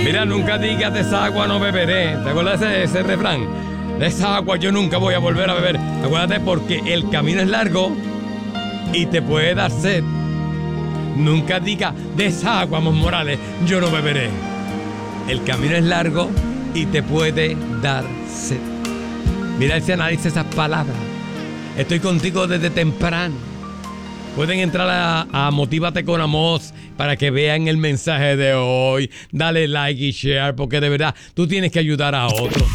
Mira, nunca digas de esa agua no beberé. ¿Te acuerdas de ese refrán? De esa agua yo nunca voy a volver a beber. Acuérdate porque el camino es largo y te puede dar sed. Nunca digas de esa agua, Amos Morales, yo no beberé. El camino es largo y te puede dar sed. Mira, él se analiza esas palabras. Estoy contigo desde temprano. Pueden entrar a Motívate con Amos para que vean el mensaje de hoy. Dale like y share porque de verdad tú tienes que ayudar a otros.